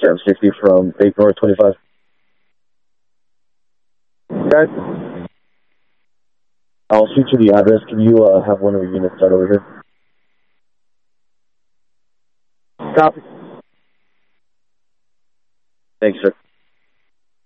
3760 from Big North 25. Okay. I'll shoot you the address. Can you have one of your units start over here? Copy. Thanks, sir.